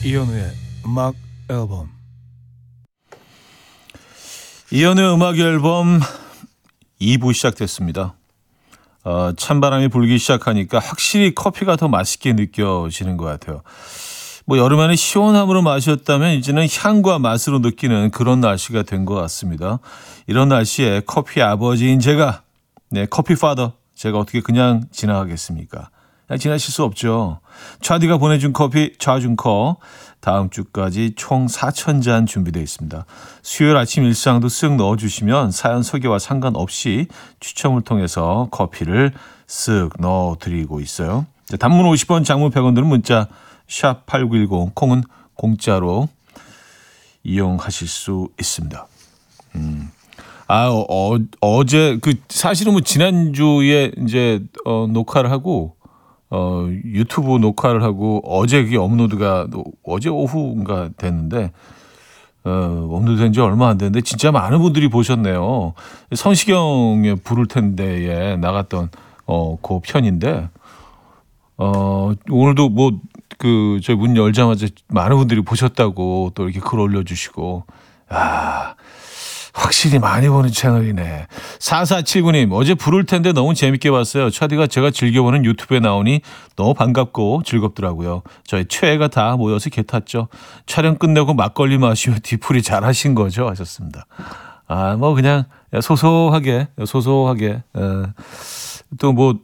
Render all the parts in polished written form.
이현우의 음악 앨범. 이현우의 음악 앨범 2부 시작됐습니다. 찬바람이 불기 시작하니까 확실히 커피가 더 맛있게 느껴지는 것 같아요. 뭐 여름에는 시원함으로 마셨다면 이제는 향과 맛으로 느끼는 그런 날씨가 된 것 같습니다. 이런 날씨에 커피 아버지인 제가, 커피 파더, 제가 어떻게 그냥 지나가겠습니까? 그냥 지나칠 수 없죠. 차디가 보내준 커피 차준커 다음 주까지 총 4,000잔 준비되어 있습니다. 수요일 아침 일상도 쓱 넣어주시면 사연 소개와 상관없이 추첨을 통해서 커피를 쓱 넣어드리고 있어요. 단문 50원, 장문 100원 드는 문자 샵 8910, 콩은 공짜로 이용하실 수 있습니다. 어제 사실은 뭐 지난주에 이제 녹화를 하고 유튜브 녹화를 하고 어제 그게 업로드가 어제 오후인가 됐는데 업로드된 지 얼마 안 됐는데 진짜 많은 분들이 보셨네요. 성시경의 부를 텐데에 나갔던 그 편인데 오늘도 뭐 저희 문 열자마자 많은 분들이 보셨다고 또 이렇게 글 올려주시고 확실히 많이 보는 채널이네. 4479님, 어제 부를 텐데 너무 재밌게 봤어요. 차디가 제가 즐겨보는 유튜브에 나오니 너무 반갑고 즐겁더라고요. 저희 최애가 다 모여서 개 탔죠. 촬영 끝내고 막걸리 마시며 뒤풀이 잘하신 거죠? 하셨습니다. 뭐 그냥 소소하게 또 뭐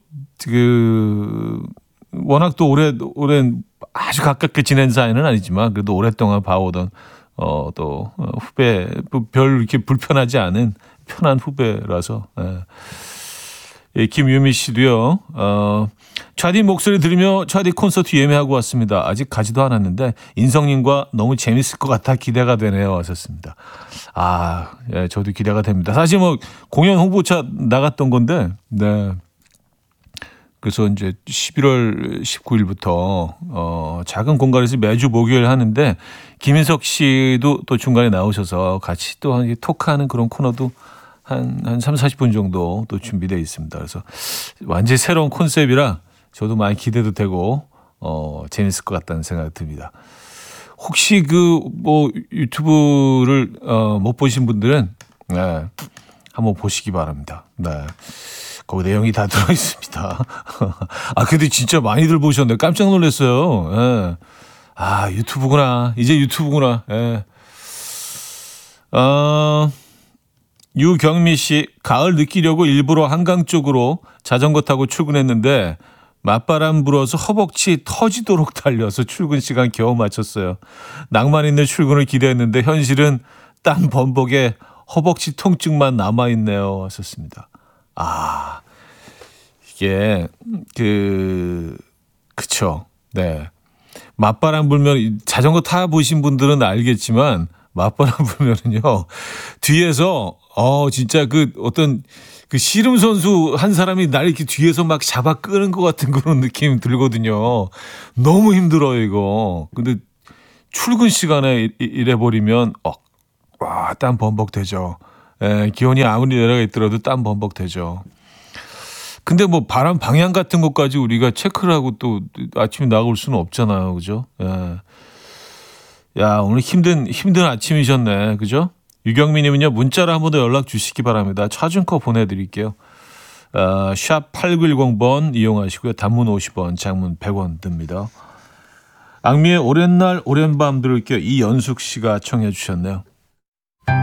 워낙 또 오랜 아주 가깝게 지낸 사이는 아니지만 그래도 오랫동안 봐오던 또 후배 별 이렇게 불편하지 않은 편한 후배라서 김유미 씨도요. 차디 목소리 들으며 차디 콘서트 예매하고 왔습니다. 아직 가지도 않았는데 인성님과 너무 재밌을 것 같아 기대가 되네요. 하셨습니다. 저도 기대가 됩니다. 사실 뭐 공연 홍보차 나갔던 건데 그래서 이제 11월 19일부터 작은 공간에서 매주 목요일 하는데 김인석 씨도 또 중간에 나오셔서 같이 또 토크하는 그런 코너도 한 3, 40분 정도 또 준비되어 있습니다. 그래서 완전히 새로운 콘셉트라 저도 많이 기대도 되고 재밌을 것 같다는 생각이 듭니다. 혹시 뭐 유튜브를 못 보신 분들은 한번 보시기 바랍니다. 거기 내용이 다 들어있습니다. 근데 진짜 많이들 보셨네. 깜짝 놀랐어요. 유튜브구나. 이제 유튜브구나. 유경미 씨, 가을 느끼려고 일부러 한강 쪽으로 자전거 타고 출근했는데 맞바람 불어서 허벅지 터지도록 달려서 출근 시간 겨우 맞췄어요. 낭만 있는 출근을 기대했는데 현실은 땀 범벅에 허벅지 통증만 남아있네요. 하셨습니다. 이게, 그쵸. 네. 맞바람 불면, 자전거 타보신 분들은 알겠지만, 맞바람 불면은요, 뒤에서, 진짜 어떤, 씨름 선수 한 사람이 날 이렇게 뒤에서 막 잡아 끄는 것 같은 그런 느낌이 들거든요. 너무 힘들어요, 이거. 근데 출근 시간에 이래버리면, 땀 범벅 되죠. 기온이 아무리 내려가 있더라도 땀 범벅 되죠. 근데 뭐 바람 방향 같은 것까지 우리가 체크를 하고 또 아침에 나올 수는 없잖아요. 그죠? 오늘 힘든 아침이셨네. 그죠? 유경미님은요, 문자로 한 번 더 연락 주시기 바랍니다. 차준커 보내드릴게요. 샵 8910번 이용하시고요. 단문 50원, 장문 100원 듭니다. 악미의 오랜 날, 오랜 밤 들을게요. 이연숙 씨가 청해 주셨네요.